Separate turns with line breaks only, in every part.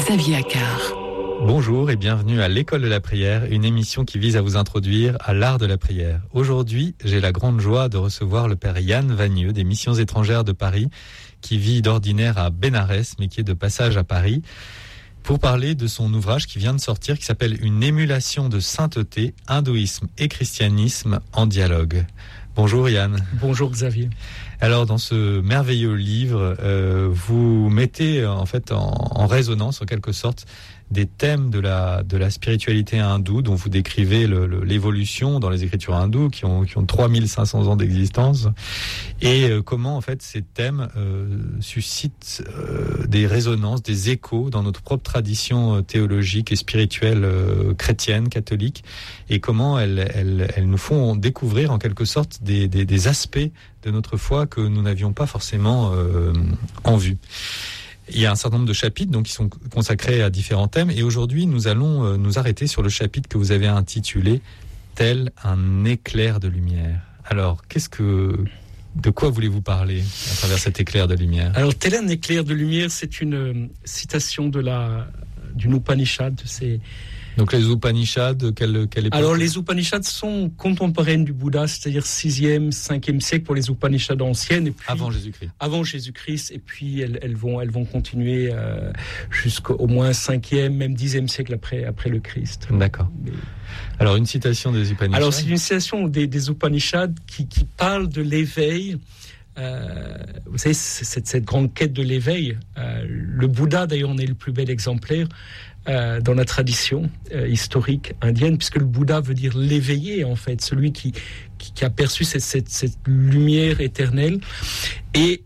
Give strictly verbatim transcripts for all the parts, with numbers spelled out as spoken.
Xavier Accard.
Bonjour et bienvenue à l'École de la prière, une émission qui vise à vous introduire à l'art de la prière. Aujourd'hui, j'ai la grande joie de recevoir le père Yann Vagneux des Missions étrangères de Paris, qui vit d'ordinaire à Bénarès, mais qui est de passage à Paris, pour parler de son ouvrage qui vient de sortir, qui s'appelle « Une émulation de sainteté, hindouisme et christianisme en dialogue ». Bonjour Yann.
Bonjour Xavier.
Alors dans ce merveilleux livre, euh, vous mettez en fait en, en résonance en quelque sorte des thèmes de la de la spiritualité hindoue dont vous décrivez le, le, l'évolution dans les écritures hindoues qui ont qui ont trois mille cinq cents ans d'existence et euh, comment en fait ces thèmes euh, suscitent euh, des résonances, des échos dans notre propre tradition théologique et spirituelle euh, chrétienne, catholique, et comment elles elles elles nous font découvrir en quelque sorte des des, des aspects de notre foi que nous n'avions pas forcément euh, en vue. Il y a un certain nombre de chapitres donc, qui sont consacrés à différents thèmes, et aujourd'hui nous allons euh, nous arrêter sur le chapitre que vous avez intitulé « Tel un éclair de lumière ». Alors, qu'est-ce que, de quoi voulez-vous parler à travers cet éclair de lumière ?
Alors, « Tel un éclair de lumière », c'est une euh, citation de la, d'une Upanishad, c'est...
Donc les Upanishads, quelle, quelle époque ?
Alors les Upanishads sont contemporaines du Bouddha, c'est-à-dire sixième, cinquième siècle pour les Upanishads anciennes. Et puis,
avant Jésus-Christ.
Avant Jésus-Christ, et puis elles, elles vont, elles vont continuer euh, jusqu'au moins cinquième, même dixième siècle après, après le Christ.
D'accord. Mais... Alors une citation des Upanishads.
Alors c'est une citation des, des Upanishads qui, qui parle de l'éveil. Euh, vous savez, c'est cette, cette grande quête de l'éveil. Euh, le Bouddha, d'ailleurs, en est le plus bel exemplaire. Euh, dans la tradition euh, historique indienne, puisque le Bouddha veut dire l'éveillé, en fait, celui qui, qui, qui a perçu cette, cette, cette lumière éternelle. Et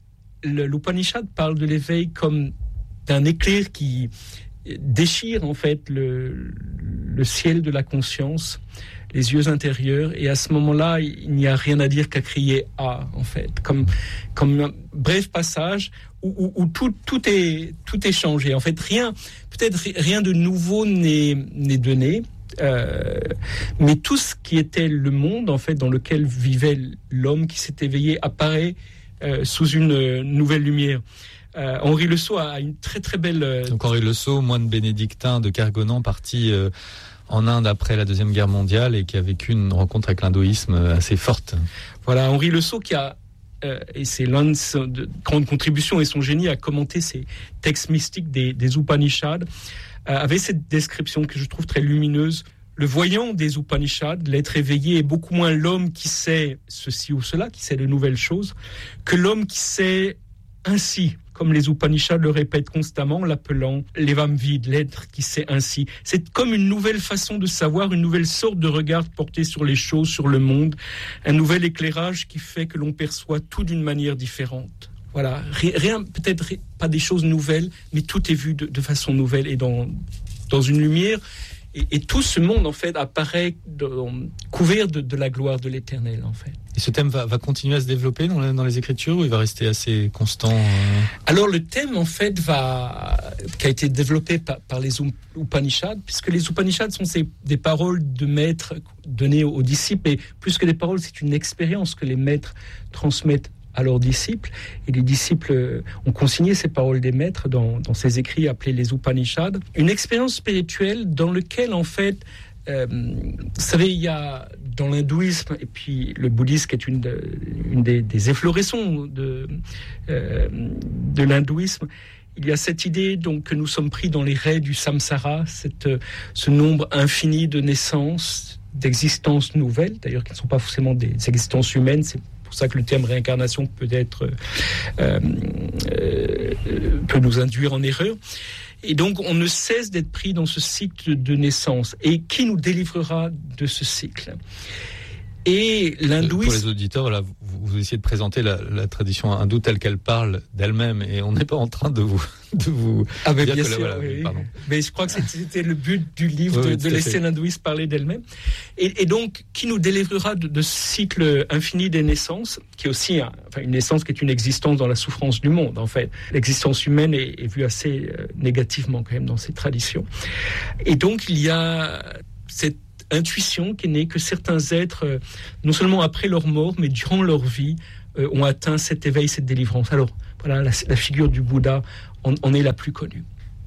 le, l'Upanishad parle de l'éveil comme d'un éclair qui déchire, en fait, le, le ciel de la conscience, les yeux intérieurs, et à ce moment-là, il n'y a rien à dire qu'à crier « Ah », en fait, comme, comme un bref passage où, où, où tout, tout, est, tout est changé. En fait, rien, peut-être rien de nouveau n'est, n'est donné, euh, mais tout ce qui était le monde, en fait, dans lequel vivait l'homme qui s'est éveillé, apparaît euh, sous une nouvelle lumière. Euh, Henri Le Sceau a une très très belle... Euh...
Donc Henri Le Sceau, moine bénédictin de Kergonan, parti... Euh... en Inde après la Deuxième Guerre mondiale et qui a vécu une rencontre avec l'hindouisme assez forte.
Voilà, Henri Le Sceau qui a, euh, et c'est l'une de ses grandes contributions et son génie à commenter ces textes mystiques des, des Upanishads, euh, avait cette description que je trouve très lumineuse. Le voyant des Upanishads, l'être éveillé, est beaucoup moins l'homme qui sait ceci ou cela, qui sait de nouvelles choses, que l'homme qui sait ainsi, comme les Upanishads le répètent constamment, l'appelant l'évam vide, l'être qui sait ainsi. C'est comme une nouvelle façon de savoir, une nouvelle sorte de regard porté sur les choses, sur le monde, un nouvel éclairage qui fait que l'on perçoit tout d'une manière différente. Voilà, rien, peut-être pas des choses nouvelles, mais tout est vu de, de façon nouvelle et dans, dans une lumière. Et, et tout ce monde, en fait, apparaît dans, couvert de, de la gloire de l'Éternel, en fait.
Et ce thème va, va continuer à se développer dans, la, dans les Écritures ou il va rester assez constant euh...
Alors, le thème, en fait, va, qui a été développé par, par les Upanishads, puisque les Upanishads sont ces, des paroles de maîtres données aux, aux disciples, et plus que des paroles, c'est une expérience que les maîtres transmettent à leurs disciples, et les disciples ont consigné ces paroles des maîtres dans, dans ces écrits appelés les Upanishads. Une expérience spirituelle dans laquelle, en fait, euh, vous savez, il y a dans l'hindouisme et puis le bouddhisme qui est une, de, une des, des efflorescents de, euh, de l'hindouisme, il y a cette idée donc que nous sommes pris dans les raies du samsara, cette, ce nombre infini de naissances, d'existences nouvelles, d'ailleurs qui ne sont pas forcément des existences humaines, c'est c'est pour ça que le terme réincarnation peut être euh, euh, peut nous induire en erreur. Et donc, on ne cesse d'être pris dans ce cycle de naissance. Et qui nous délivrera de ce cycle ? Et l'hindouisme...
Pour les auditeurs, là, vous, vous essayez de présenter la, la tradition hindoue telle qu'elle parle d'elle-même, et on n'est pas en train de vous, de vous
ah ben
dire
bien
que
sûr,
là, voilà,
oui.
pardon.
Mais je crois que c'était, c'était le but du livre, oui, de, de laisser l'hindouisme parler d'elle-même. Et, et donc, qui nous délivrera de, de ce cycle infini des naissances, qui est aussi un, enfin, une naissance qui est une existence dans la souffrance du monde, en fait. L'existence humaine est, est vue assez euh, négativement, quand même, dans ces traditions. Et donc, il y a cette intuition qui n'est que certains êtres, euh, non seulement après leur mort, mais durant leur vie, euh, ont atteint cet éveil, cette délivrance. Alors, voilà, la, la figure du Bouddha en, en est la plus connue.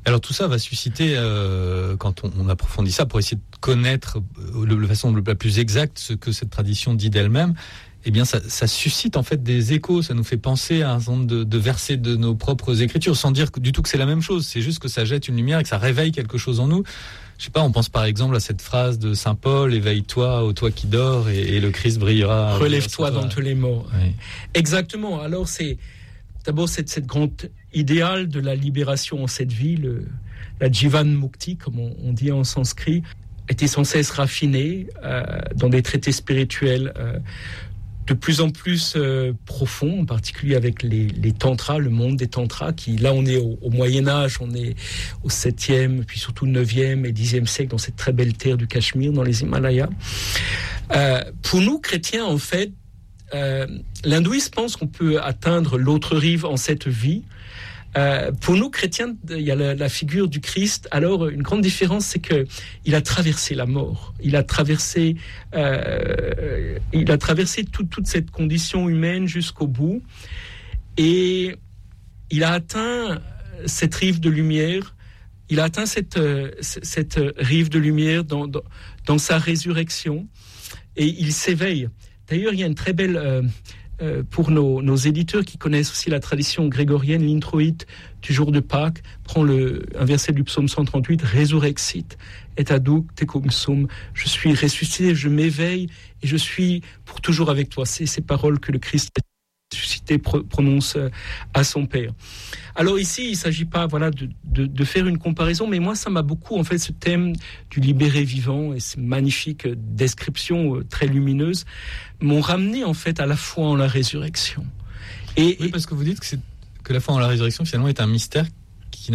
Alors tout ça va susciter, euh, quand on, on approfondit ça, pour essayer de connaître de la façon la plus exacte ce que cette tradition dit d'elle-même, eh bien ça, ça suscite en fait des échos, ça nous fait penser à un certain nombre de, de versets de nos propres écritures, sans dire du tout que c'est la même chose, c'est juste que ça jette une lumière et que ça réveille quelque chose en nous. Je sais pas, on pense par exemple à cette phrase de Saint Paul, éveille-toi, ô toi qui dors, et, et le Christ brillera.
Relève-toi d'entre les morts. Oui. Exactement, alors c'est d'abord cette, cette grande idéal de la libération en cette vie, le, la Jivan Mukti, comme on, on dit en sanskrit, était sans cesse raffinée euh, dans des traités spirituels euh, de plus en plus euh, profonds, en particulier avec les, les tantras, le monde des tantras, qui là on est au, au Moyen-Âge, on est au septième, puis surtout neuvième et dixième siècle, dans cette très belle terre du Cachemire, dans les Himalayas. Euh, pour nous, chrétiens, en fait, Euh, l'hindouisme pense qu'on peut atteindre l'autre rive en cette vie. Euh, pour nous chrétiens, il y a la, la figure du Christ. Alors, une grande différence, c'est que il a traversé la mort. Il a traversé, euh, il a traversé tout, toute cette condition humaine jusqu'au bout, et il a atteint cette rive de lumière. Il a atteint cette cette rive de lumière dans dans, dans sa résurrection, et il s'éveille. D'ailleurs, il y a une très belle, euh, euh, pour nos, nos éditeurs qui connaissent aussi la tradition grégorienne, l'introïte du jour de Pâques prend le, un verset du psaume cent trente-huit, Resurrexit et aduk tecum sum. Je suis ressuscité, je m'éveille et je suis pour toujours avec toi. C'est ces paroles que le Christ ressuscité prononce à son Père. Alors ici, il ne s'agit pas voilà, de, de, de faire une comparaison, mais moi, ça m'a beaucoup, en fait, ce thème du libéré vivant et ces magnifiques descriptions très lumineuses m'ont ramené, en fait, à la foi en la résurrection.
Et, oui, parce que vous dites que, c'est, que la foi en la résurrection, finalement, est un mystère qui n'a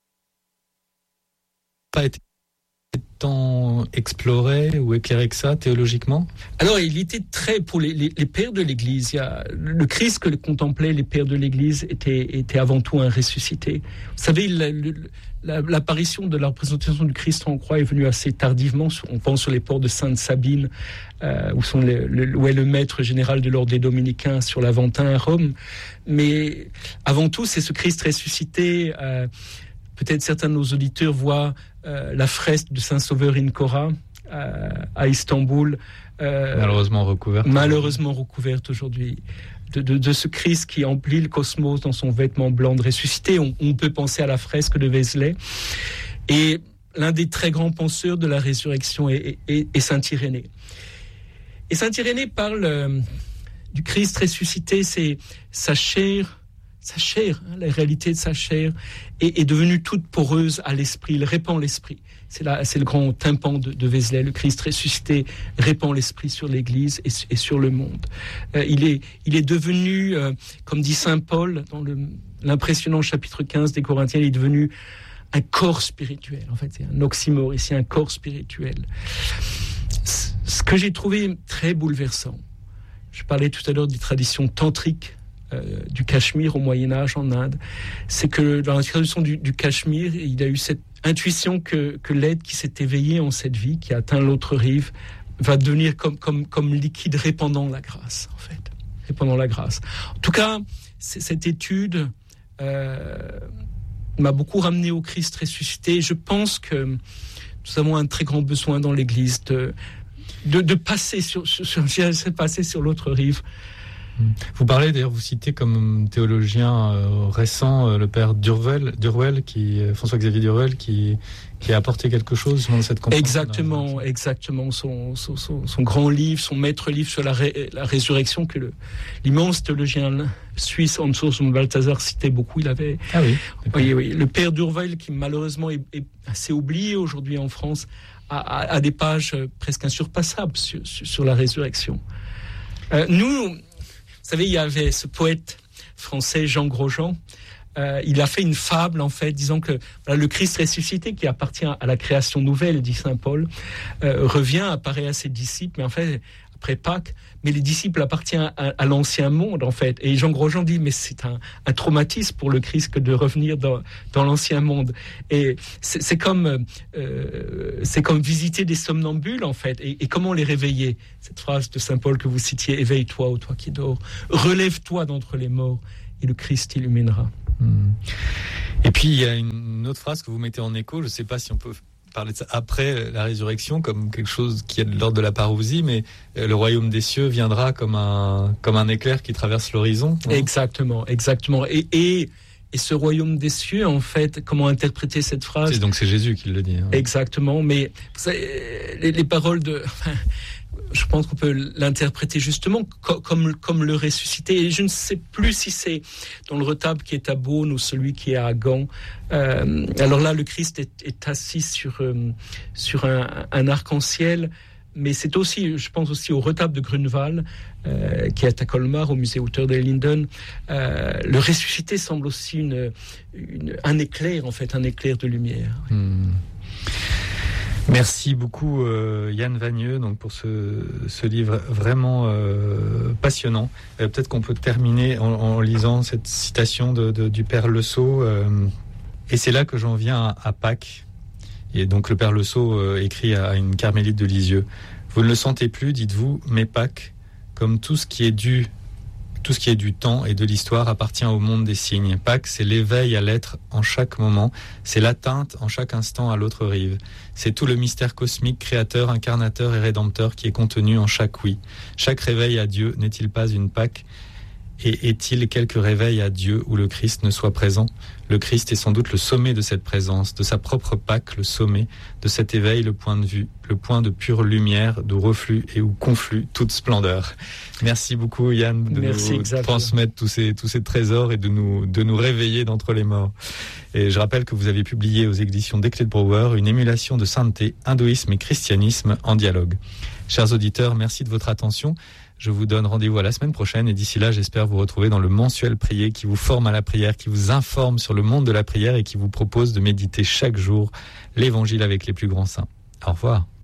pas été tant exploré ou éclairé que ça théologiquement?
Alors il était très pour les, les, les pères de l'Église. Il y a, le Christ que contemplaient les pères de l'Église était, était avant tout un ressuscité. Vous savez, la, la, l'apparition de la représentation du Christ en croix est venue assez tardivement. On pense sur les ports de Sainte-Sabine, euh, où, sont les, le, où est le maître général de l'ordre des Dominicains sur l'Aventin à Rome. Mais avant tout, c'est ce Christ ressuscité. Euh, peut-être certains de nos auditeurs voient Euh, la fresque de Saint-Sauveur Incora euh, à Istanbul,
euh, malheureusement recouverte,
malheureusement recouverte aujourd'hui, de, de, de ce Christ qui emplit le cosmos dans son vêtement blanc de ressuscité. On, on peut penser à la fresque de Vézelay. Et l'un des très grands penseurs de la résurrection est, est, est Saint Irénée. Et Saint Irénée parle euh, du Christ ressuscité, c'est sa chair. Sa chair, hein, la réalité de sa chair est, est devenue toute poreuse à l'esprit. Il répand l'esprit. C'est, la, c'est le grand tympan de, de Vézelay. Le Christ ressuscité répand l'esprit sur l'Église et, et sur le monde. Euh, il, est, il est devenu, euh, comme dit saint Paul dans le, l'impressionnant chapitre quinze des Corinthiens, il est devenu un corps spirituel. En fait, c'est un oxymore ici, un corps spirituel. Ce que j'ai trouvé très bouleversant, je parlais tout à l'heure des traditions tantriques, Euh, du Cachemire au Moyen-Âge en Inde, c'est que dans la tradition du, du Cachemire, il a eu cette intuition que, que l'être qui s'est éveillé en cette vie, qui a atteint l'autre rive, va devenir comme, comme, comme liquide répandant la grâce, en fait. Répandant la grâce. En tout cas, cette étude euh, m'a beaucoup ramené au Christ ressuscité. Je pense que nous avons un très grand besoin dans l'Église de, de, de passer sur, sur, sur, passer sur l'autre rive.
Vous parlez, d'ailleurs, vous citez comme théologien euh, récent euh, le père Durwell, Durwell qui, euh, François-Xavier Durwell, qui, qui a apporté quelque chose dans cette compréhension.
Exactement, exactement. Son, son, son, son grand livre, son maître livre sur la, ré, la résurrection, que le, l'immense théologien suisse Hans Urs Balthasar citait beaucoup. Il avait,
ah oui,
oui, oui, le père Durwell, qui malheureusement est, est assez oublié aujourd'hui en France, a, a, a des pages presque insurpassables sur, sur, sur la résurrection. Euh, nous, vous savez, il y avait ce poète français, Jean Grosjean. Euh, il a fait une fable, en fait, disant que voilà, le Christ ressuscité, qui appartient à la création nouvelle, dit saint Paul, euh, revient, apparaît à ses disciples, mais en fait, après Pâques, mais les disciples appartiennent à, à l'ancien monde, en fait. Et Jean Grosjean dit, mais c'est un, un traumatisme pour le Christ que de revenir dans, dans l'ancien monde. Et c'est, c'est comme euh, c'est comme visiter des somnambules, en fait. Et, et comment les réveiller? Cette phrase de saint Paul que vous citiez, éveille-toi, ô toi qui dors, relève-toi d'entre les morts, et le Christ illuminera.
Mmh. Et puis il y a une autre phrase que vous mettez en écho, je ne sais pas si on peut parler de ça après la résurrection comme quelque chose qui est de l'ordre de la parousie, mais le royaume des cieux viendra comme un, comme un éclair qui traverse l'horizon. Hein. Exactement,
exactement. Et, et, et ce royaume des cieux, en fait, comment interpréter cette phrase ?
C'est, donc c'est Jésus qui le dit. Hein.
Exactement, mais les, les paroles de... Je pense qu'on peut l'interpréter justement comme, comme le ressuscité. Et je ne sais plus si c'est dans le retable qui est à Beaune ou celui qui est à Gand. Euh, alors là, le Christ est, est assis sur, euh, sur un, un arc-en-ciel. Mais c'est aussi, je pense aussi au retable de Grunewald, euh, qui est à Colmar, au musée Auteur des Linden. Euh, le ressuscité semble aussi une, une, un éclair, en fait, un éclair de lumière.
Mmh. Merci beaucoup euh, Yann Vagneux donc pour ce, ce livre vraiment euh, passionnant. Euh, peut-être qu'on peut terminer en, en lisant cette citation de, de, du Père Le Sceau. Euh, et c'est là que j'en viens à, à Pâques. Et donc le Père Le Sceau euh, écrit à une carmélite de Lisieux. Vous ne le sentez plus, dites-vous, mais Pâques, comme tout ce qui est dû, tout ce qui est du temps et de l'histoire appartient au monde des signes. Pâques, c'est l'éveil à l'être en chaque moment, c'est l'atteinte en chaque instant à l'autre rive. C'est tout le mystère cosmique, créateur, incarnateur et rédempteur qui est contenu en chaque oui. Chaque réveil à Dieu n'est-il pas une Pâque ? Et est-il quelque réveil à Dieu où le Christ ne soit présent ? Le Christ est sans doute le sommet de cette présence, de sa propre Pâque, le sommet, de cet éveil, le point de vue, le point de pure lumière, d'où reflue et où conflue toute splendeur. Merci beaucoup Yann de
Merci,
nous
Xavier.
transmettre tous ces, tous ces trésors et de nous, de nous réveiller d'entre les morts. Et je rappelle que vous avez publié aux éditions Desclés de Brouwer une émulation de sainteté, hindouisme et christianisme en dialogue. Chers auditeurs, merci de votre attention. Je vous donne rendez-vous à la semaine prochaine et d'ici là, j'espère vous retrouver dans le mensuel Prier qui vous forme à la prière, qui vous informe sur le monde de la prière et qui vous propose de méditer chaque jour l'évangile avec les plus grands saints. Au revoir.